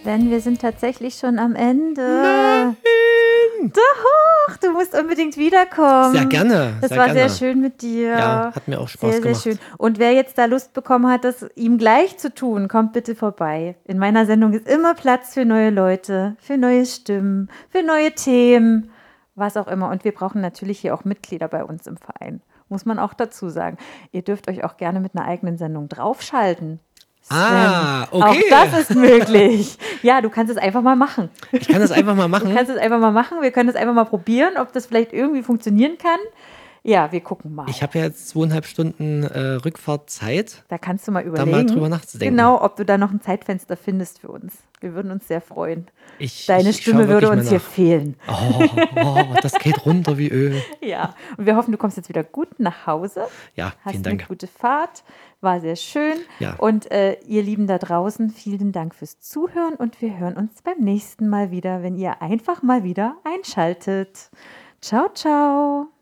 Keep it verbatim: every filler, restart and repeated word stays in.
Sven, wir sind tatsächlich schon am Ende. Nein! Doch, du musst unbedingt wiederkommen. Sehr gerne. Das sehr war gerne. sehr schön mit dir. Ja, hat mir auch Spaß sehr, gemacht. Sehr schön. Und wer jetzt da Lust bekommen hat, das ihm gleich zu tun, kommt bitte vorbei. In meiner Sendung ist immer Platz für neue Leute, für neue Stimmen, für neue Themen, was auch immer. Und wir brauchen natürlich hier auch Mitglieder bei uns im Verein. Muss man auch dazu sagen. Ihr dürft euch auch gerne mit einer eigenen Sendung draufschalten. Sven, Ah, okay. auch das ist möglich. Ja, du kannst es einfach mal machen. Ich kann das einfach mal machen. Du kannst es einfach mal machen. Wir können es einfach mal probieren, ob das vielleicht irgendwie funktionieren kann. Ja, wir gucken mal. Ich habe ja jetzt zweieinhalb Stunden äh, Rückfahrtzeit. Da kannst du mal überlegen, da mal drüber nachzudenken. Genau, ob du da noch ein Zeitfenster findest für uns. Wir würden uns sehr freuen. Ich, Deine ich Stimme würde uns nach. hier fehlen. Oh, oh, das geht runter wie Öl. Ja, und wir hoffen, du kommst jetzt wieder gut nach Hause. Ja, Hast vielen Dank. eine gute Fahrt, war sehr schön. Ja. Und äh, ihr Lieben da draußen, vielen Dank fürs Zuhören und wir hören uns beim nächsten Mal wieder, wenn ihr einfach mal wieder einschaltet. Ciao, ciao.